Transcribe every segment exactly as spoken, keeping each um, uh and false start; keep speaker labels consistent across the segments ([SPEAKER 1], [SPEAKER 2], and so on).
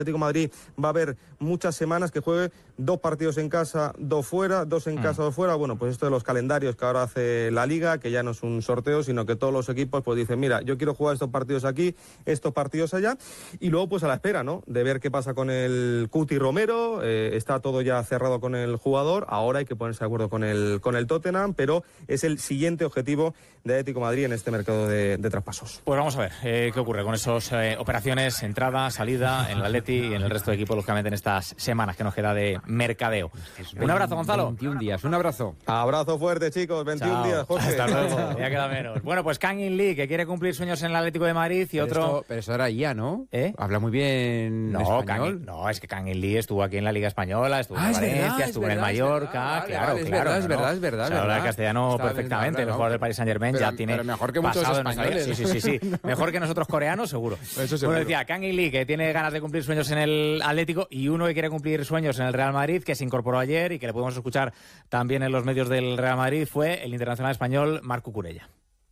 [SPEAKER 1] Atlético de Madrid va a haber muchas semanas que juegue dos partidos en casa, dos fuera, dos en casa, dos fuera. Bueno, pues esto de los calendarios que ahora hace la Liga, que ya no es un sorteo, sino que todos los equipos pues dicen, mira, yo quiero jugar estos partidos aquí, estos partidos allá, y luego pues a la espera, ¿no?, de ver qué pasa con el Cuti Romero. Eh, está todo ya cerrado con el jugador, ahora hay que ponerse de acuerdo con el, con el Tottenham, pero es el siguiente objetivo de Atlético de Madrid en este mercado de, de traspasos.
[SPEAKER 2] Pues vamos a ver eh, qué ocurre con esas eh, operaciones, entrada, salida en el Atleti y en el resto de equipos, lógicamente, en estas semanas que nos queda de mercadeo. Un abrazo, Gonzalo.
[SPEAKER 3] veintiún días, un abrazo.
[SPEAKER 1] Abrazo fuerte, chicos, veintiún
[SPEAKER 2] Chao.
[SPEAKER 1] días, Jorge.
[SPEAKER 2] Hasta luego, ya queda menos. Bueno, pues Kang In Lee, que quiere cumplir sueños en el Atlético de Madrid, y
[SPEAKER 3] pero
[SPEAKER 2] otro...
[SPEAKER 3] Esto, pero eso era ya, ¿no?
[SPEAKER 2] ¿Eh?
[SPEAKER 3] Habla muy bien
[SPEAKER 2] No,
[SPEAKER 3] español.
[SPEAKER 2] Kang, no, es que Kang In Lee estuvo aquí en la Liga Española, estuvo
[SPEAKER 3] Ah,
[SPEAKER 2] en
[SPEAKER 3] es
[SPEAKER 2] Valencia,
[SPEAKER 3] verdad,
[SPEAKER 2] estuvo
[SPEAKER 3] es
[SPEAKER 2] en el
[SPEAKER 3] verdad, es
[SPEAKER 2] Mallorca,
[SPEAKER 3] verdad. Vale,
[SPEAKER 2] claro,
[SPEAKER 3] vale, es
[SPEAKER 2] claro.
[SPEAKER 3] verdad, es
[SPEAKER 2] no,
[SPEAKER 3] verdad,
[SPEAKER 2] no.
[SPEAKER 3] es verdad,
[SPEAKER 2] O sea,
[SPEAKER 3] es
[SPEAKER 2] habla
[SPEAKER 3] verdad.
[SPEAKER 2] castellano
[SPEAKER 3] Está bien,
[SPEAKER 2] perfectamente,
[SPEAKER 3] claro,
[SPEAKER 2] el jugador del Paris Saint-Germain
[SPEAKER 3] pero-
[SPEAKER 2] ya tiene
[SPEAKER 3] pero mejor que muchos
[SPEAKER 2] pasado en nuestra vida.
[SPEAKER 3] españoles.
[SPEAKER 2] Sí, sí, sí, sí. Mejor que nosotros coreanos, seguro.
[SPEAKER 3] Eso seguro.
[SPEAKER 2] Bueno, decía, Kang In Lee, que tiene ganas de cumplir sueños en el Atlético, y uno que quiere cumplir sueños en el Real Madrid, que se incorporó ayer y que le podemos escuchar también en los medios del Real Madrid, fue el internacional español Marc Cucurella.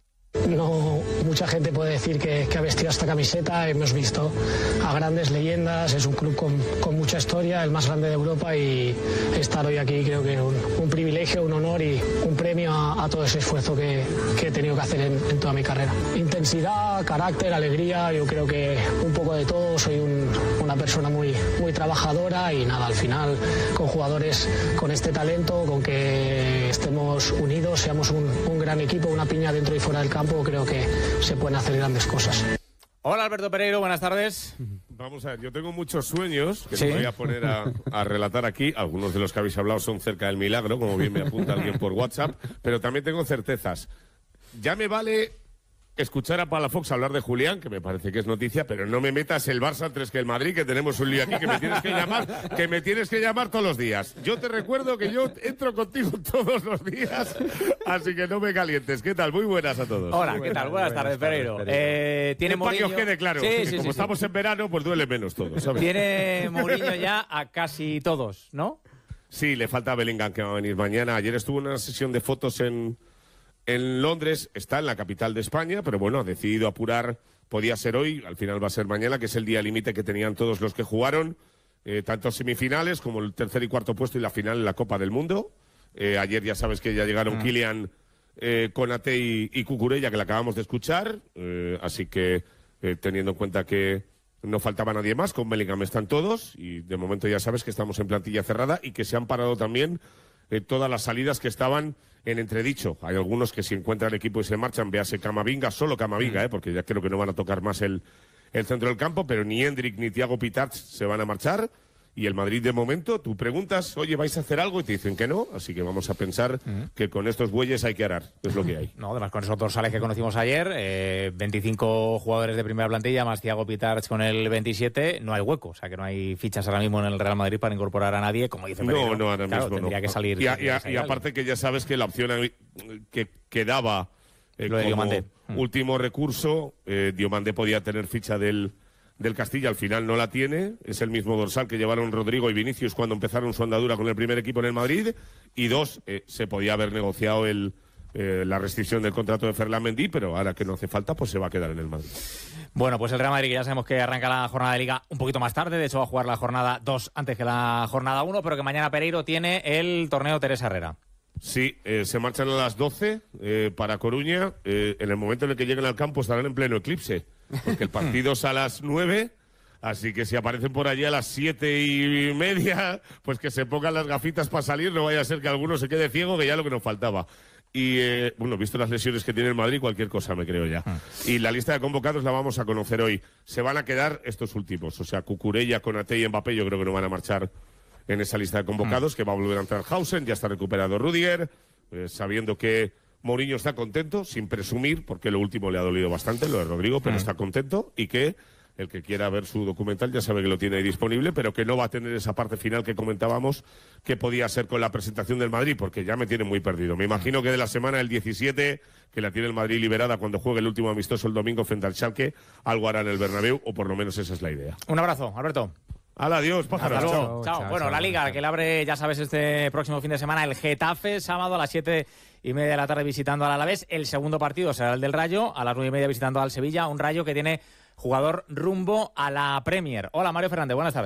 [SPEAKER 4] No mucha gente puede decir que, que ha vestido esta camiseta. Hemos visto a grandes leyendas, es un club con, con mucha historia, el más grande de Europa, y estar hoy aquí creo que es un, un privilegio, un honor y un premio a, a todo ese esfuerzo que, que he tenido que hacer en, en toda mi carrera. Intensidad, carácter, alegría, yo creo que un poco de todo. Soy un, una persona muy, muy trabajadora, y nada, al final con jugadores con este talento, con que estemos unidos, seamos un, un gran equipo, una piña dentro y fuera del campo, creo que se pueden hacer grandes cosas.
[SPEAKER 2] Hola, Alberto Pereiro, buenas tardes.
[SPEAKER 5] Vamos a ver, yo tengo muchos sueños que
[SPEAKER 2] ¿Sí?
[SPEAKER 5] me voy a poner a, a relatar aquí. Algunos de los que habéis hablado son cerca del milagro, como bien me apunta alguien por WhatsApp, pero también tengo certezas. Ya me vale escuchar a Palafox hablar de Julián, que me parece que es noticia, pero no me metas el Barça antes que el Madrid, que tenemos un lío aquí, que me tienes que llamar, que me tienes que llamar todos los días. Yo te recuerdo que yo entro contigo todos los días, así que no me calientes. ¿Qué tal? Muy buenas a todos.
[SPEAKER 2] Hola, ¿qué tal? Buenas, buenas tardes, Pereiro.
[SPEAKER 3] tardes,
[SPEAKER 2] Eh, tiene
[SPEAKER 5] Para que
[SPEAKER 2] Mourinho...
[SPEAKER 5] os quede claro,
[SPEAKER 2] Sí,
[SPEAKER 5] que
[SPEAKER 2] sí,
[SPEAKER 5] como
[SPEAKER 2] sí,
[SPEAKER 5] estamos
[SPEAKER 2] sí.
[SPEAKER 5] en verano, pues duele menos todo, ¿sabes?
[SPEAKER 2] Tiene Mourinho ya a casi todos, ¿no?
[SPEAKER 5] Sí, le falta Bellingham, que va a venir mañana. Ayer estuvo en una sesión de fotos en, en Londres, está en la capital de España, pero bueno, ha decidido apurar, podía ser hoy, al final va a ser mañana, que es el día límite que tenían todos los que jugaron, eh, tanto semifinales como el tercer y cuarto puesto y la final en la Copa del Mundo. Eh, ayer ya sabes que ya llegaron mm. Kylian, eh, Konaté y, y Cucurella, que la acabamos de escuchar, eh, así que eh, teniendo en cuenta que no faltaba nadie más, con Bellingham están todos, y de momento ya sabes que estamos en plantilla cerrada y que se han parado también eh, todas las salidas que estaban en entredicho. Hay algunos que si encuentran equipo y se marchan, véase Camavinga, solo Camavinga, eh, porque ya creo que no van a tocar más el, el centro del campo, pero ni Hendrik ni Thiago Pitarch se van a marchar. Y el Madrid, de momento, tú preguntas, oye, ¿vais a hacer algo? Y te dicen que no, así que vamos a pensar uh-huh. que con estos bueyes hay que arar, es lo que hay.
[SPEAKER 2] No, además con esos dorsales que conocimos ayer, eh, veinticinco jugadores de primera plantilla, más Thiago Pitarch con el veintisiete, no hay hueco, o sea que no hay fichas ahora mismo en el Real Madrid para incorporar a nadie, como dice Pereiro.
[SPEAKER 5] No, no, ahora
[SPEAKER 2] claro,
[SPEAKER 5] mismo
[SPEAKER 2] tendría
[SPEAKER 5] no.
[SPEAKER 2] que salir.
[SPEAKER 5] Y, a, y, a,
[SPEAKER 2] que salir
[SPEAKER 5] y aparte que ya sabes que la opción que quedaba eh,
[SPEAKER 2] lo de
[SPEAKER 5] como
[SPEAKER 2] Diomandé.
[SPEAKER 5] último recurso, eh, Diomandé podía tener ficha del... del Castilla, al final no la tiene, es el mismo dorsal que llevaron Rodrigo y Vinicius cuando empezaron su andadura con el primer equipo en el Madrid, y dos, eh, se podía haber negociado el, eh, la restricción del contrato de Ferland Mendy, pero ahora que no hace falta, pues se va a quedar en el Madrid.
[SPEAKER 2] Bueno, pues el Real Madrid, que ya sabemos que arranca la jornada de Liga un poquito más tarde, de hecho va a jugar la jornada dos antes que la jornada uno, pero que mañana Pereiro tiene el torneo Teresa Herrera.
[SPEAKER 5] Sí, eh, se marchan a las doce eh, para Coruña, eh, en el momento en el que lleguen al campo estarán en pleno eclipse, porque el partido es a las nueve, así que si aparecen por allí a las siete y media, pues que se pongan las gafitas para salir, no vaya a ser que alguno se quede ciego, que ya lo que nos faltaba. Y, eh, bueno, visto las lesiones que tiene el Madrid, cualquier cosa me creo ya. Y la lista de convocados la vamos a conocer hoy. Se van a quedar estos últimos, o sea, Cucurella, Konaté y Mbappé, yo creo que no van a marchar en esa lista de convocados, que va a volver a entrar Hausen, ya está recuperado Rudiger, eh, sabiendo que Mourinho está contento, sin presumir, porque lo último le ha dolido bastante, lo de Rodrigo, pero está contento, y que el que quiera ver su documental ya sabe que lo tiene ahí disponible, pero que no va a tener esa parte final que comentábamos que podía ser con la presentación del Madrid, porque ya me tiene muy perdido. Me imagino que de la semana del diecisiete, que la tiene el Madrid liberada cuando juegue el último amistoso el domingo frente al Schalke, algo hará en el Bernabéu, o por lo menos esa es la idea.
[SPEAKER 2] Un abrazo, Alberto.
[SPEAKER 5] ¡Hala, adiós, pájaros!
[SPEAKER 2] Chao,
[SPEAKER 3] Chao,
[SPEAKER 2] chao.
[SPEAKER 3] chao,
[SPEAKER 2] Bueno,
[SPEAKER 3] chao,
[SPEAKER 2] la Liga,
[SPEAKER 3] chao.
[SPEAKER 2] que le abre, ya sabes, este próximo fin de semana el Getafe, sábado a las siete y media de la tarde visitando al Alavés. El segundo partido será el del Rayo, a las nueve y media visitando al Sevilla, un Rayo que tiene jugador rumbo a la Premier. Hola, Mario Fernández, buenas tardes.